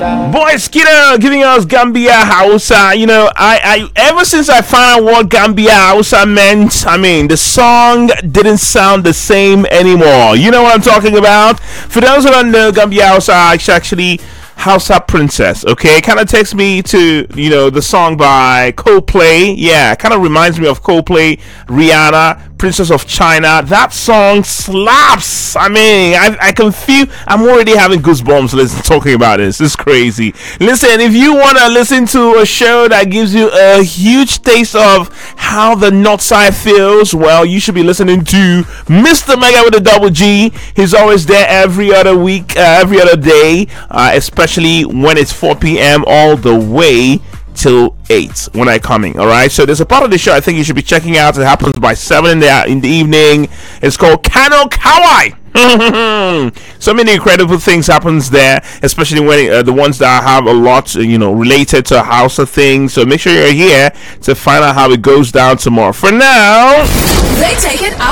Boy Skinner giving us Gambia Hausa. I ever since I found out what Gambia Hausa meant, the song didn't sound the same anymore. You know what I'm talking about? For those who don't know, Gambia Hausa is actually Hausa Princess, okay? Kind of takes me to, the song by Coldplay. Yeah, kind of reminds me of Coldplay, Rihanna, Princess of China. That song slaps. I can feel, I'm already having goosebumps talking about this. It's crazy. Listen, if you want to listen to a show that gives you a huge taste of how the North Side feels, well, you should be listening to Mr. Mega with a double G. He's always there every other week, every other day, especially when it's 4 p.m. all the way till 8 when I coming. All right, so there's a part of the show I think you should be checking out. It happens by 7 in the evening. It's called Kano Kawai. So many incredible things happens there, especially when the ones that have a lot related to Hausa things. So make sure you're here to find out how it goes down tomorrow. For now, they take it